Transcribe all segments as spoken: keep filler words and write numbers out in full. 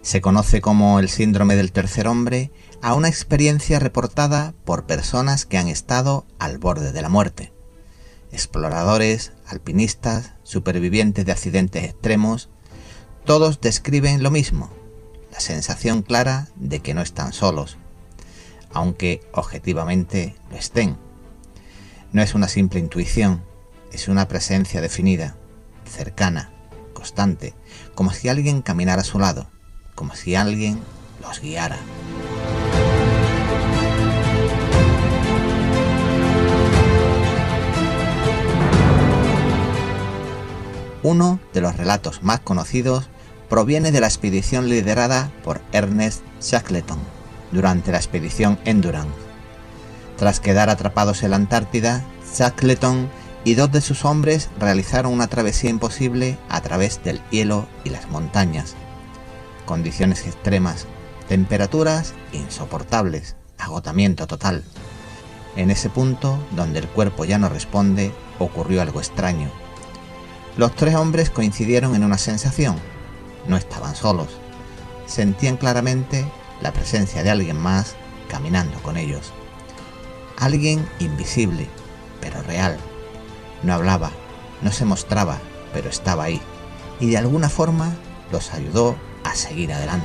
Se conoce como el síndrome del tercer hombre a una experiencia reportada por personas que han estado al borde de la muerte. Exploradores, alpinistas, supervivientes de accidentes extremos, todos describen lo mismo, la sensación clara de que no están solos, aunque objetivamente lo estén. No es una simple intuición, es una presencia definida, cercana, constante, como si alguien caminara a su lado, como si alguien los guiara. Uno de los relatos más conocidos proviene de la expedición liderada por Ernest Shackleton durante la expedición Endurance. Tras quedar atrapados en la Antártida, Shackleton y dos de sus hombres realizaron una travesía imposible a través del hielo y las montañas. Condiciones extremas, temperaturas insoportables, agotamiento total. En ese punto, donde el cuerpo ya no responde, ocurrió algo extraño. Los tres hombres coincidieron en una sensación. No estaban solos. Sentían claramente la presencia de alguien más caminando con ellos. Alguien invisible, pero real. No hablaba, no se mostraba, pero estaba ahí. Y de alguna forma los ayudó a seguir adelante.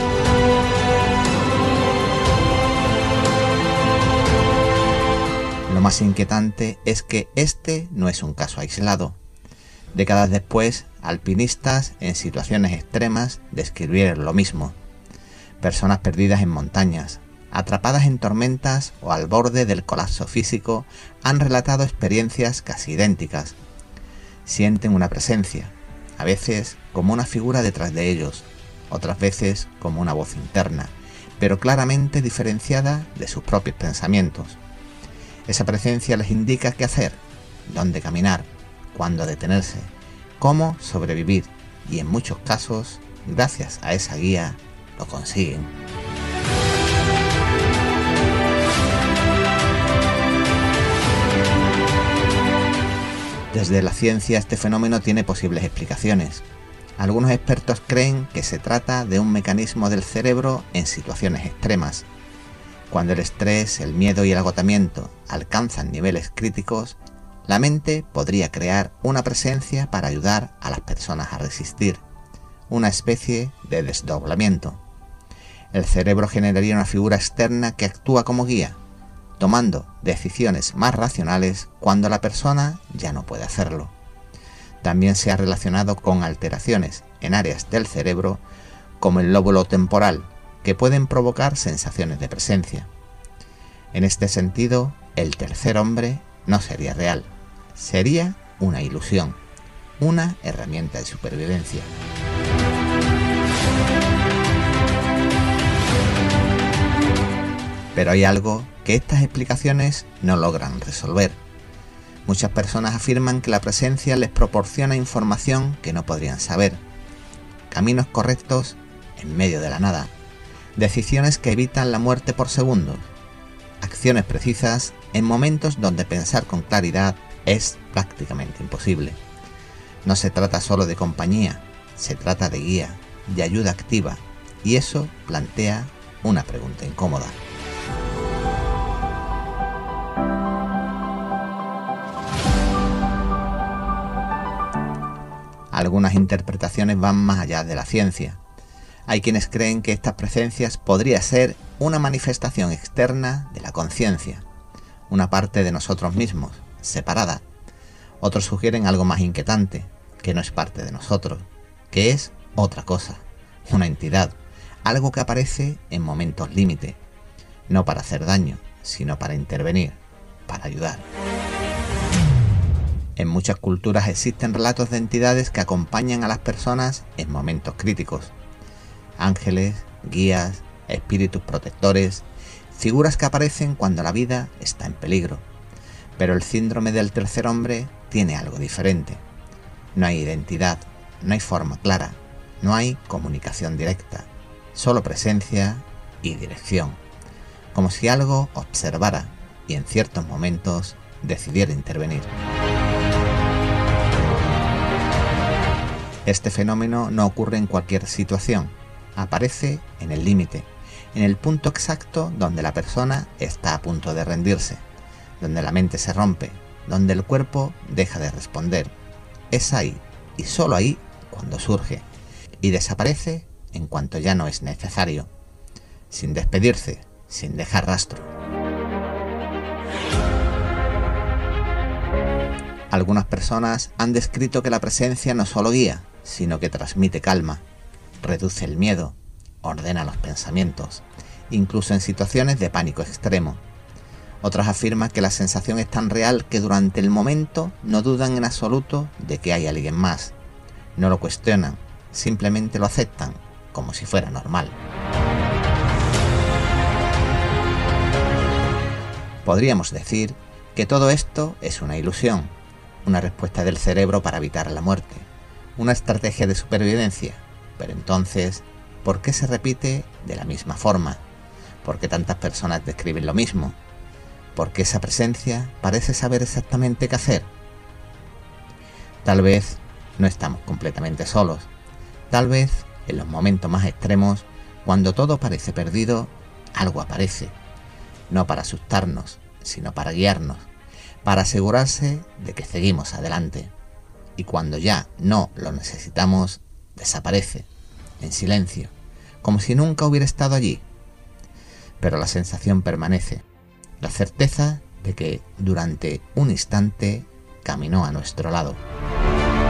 Lo más inquietante es que este no es un caso aislado. Décadas después, alpinistas en situaciones extremas describieron lo mismo. Personas perdidas en montañas, atrapadas en tormentas o al borde del colapso físico han relatado experiencias casi idénticas. Sienten una presencia, a veces como una figura detrás de ellos, otras veces como una voz interna, pero claramente diferenciada de sus propios pensamientos. Esa presencia les indica qué hacer, dónde caminar, cuándo detenerse, cómo sobrevivir y en muchos casos, gracias a esa guía, lo consiguen. Desde la ciencia este fenómeno tiene posibles explicaciones. Algunos expertos creen que se trata de un mecanismo del cerebro en situaciones extremas. Cuando el estrés, el miedo y el agotamiento alcanzan niveles críticos, la mente podría crear una presencia para ayudar a las personas a resistir, una especie de desdoblamiento. El cerebro generaría una figura externa que actúa como guía, tomando decisiones más racionales cuando la persona ya no puede hacerlo. También se ha relacionado con alteraciones en áreas del cerebro, como el lóbulo temporal, que pueden provocar sensaciones de presencia. En este sentido, el tercer hombre no sería real, sería una ilusión, una herramienta de supervivencia. Pero hay algo que estas explicaciones no logran resolver. Muchas personas afirman que la presencia les proporciona información que no podrían saber, caminos correctos en medio de la nada, decisiones que evitan la muerte por segundos, acciones precisas en momentos donde pensar con claridad es prácticamente imposible. No se trata solo de compañía, se trata de guía, de ayuda activa, y eso plantea una pregunta incómoda. Algunas interpretaciones van más allá de la ciencia. Hay quienes creen que estas presencias podría ser una manifestación externa de la conciencia, una parte de nosotros mismos, separada. Otros sugieren algo más inquietante, que no es parte de nosotros, que es otra cosa, una entidad, algo que aparece en momentos límite, no para hacer daño, sino para intervenir, para ayudar. En muchas culturas existen relatos de entidades que acompañan a las personas en momentos críticos. Ángeles, guías, espíritus protectores, figuras que aparecen cuando la vida está en peligro. Pero el síndrome del tercer hombre tiene algo diferente. No hay identidad, no hay forma clara, no hay comunicación directa, solo presencia y dirección. Como si algo observara y en ciertos momentos decidiera intervenir. Este fenómeno no ocurre en cualquier situación. aparece en el límite, en el punto exacto donde la persona está a punto de rendirse, donde la mente se rompe, donde el cuerpo deja de responder. Es ahí, y solo ahí, cuando surge, y desaparece en cuanto ya no es necesario, sin despedirse, sin dejar rastro. Algunas personas han descrito que la presencia no solo guía, sino que transmite calma, reduce el miedo, ordena los pensamientos, incluso en situaciones de pánico extremo. Otras afirman que la sensación es tan real que durante el momento no dudan en absoluto de que hay alguien más. No lo cuestionan, simplemente lo aceptan, como si fuera normal. Podríamos decir que todo esto es una ilusión, una respuesta del cerebro para evitar la muerte, una estrategia de supervivencia. Pero entonces, ¿por qué se repite de la misma forma? ¿Por qué tantas personas describen lo mismo? ¿Por qué esa presencia parece saber exactamente qué hacer? Tal vez no estamos completamente solos. Tal vez, en los momentos más extremos, cuando todo parece perdido, algo aparece. No para asustarnos, sino para guiarnos, para asegurarse de que seguimos adelante. Y cuando ya no lo necesitamos, desaparece, en silencio, como si nunca hubiera estado allí. Pero la sensación permanece, la certeza de que durante un instante caminó a nuestro lado.